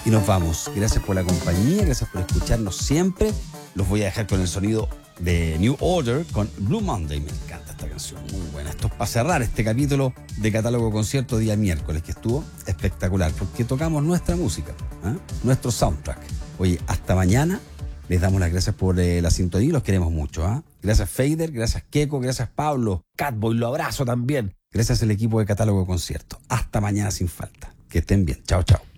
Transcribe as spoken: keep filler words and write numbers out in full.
Y nos vamos. Gracias por la compañía, gracias por escucharnos siempre. Los voy a dejar con el sonido de New Order con Blue Monday. Me encanta esta canción, muy buena. Esto es para cerrar este capítulo de Catálogo Concierto día miércoles, que estuvo espectacular, porque tocamos nuestra música, ¿eh? Nuestro soundtrack. Oye, hasta mañana. Les damos las gracias por eh, la sintonía y los queremos mucho. ¿eh? Gracias Fader, gracias Keco, gracias Pablo, Catboy, lo abrazo también. Gracias al equipo de Catálogo Concierto. Hasta mañana sin falta. Que estén bien. Chao, chao.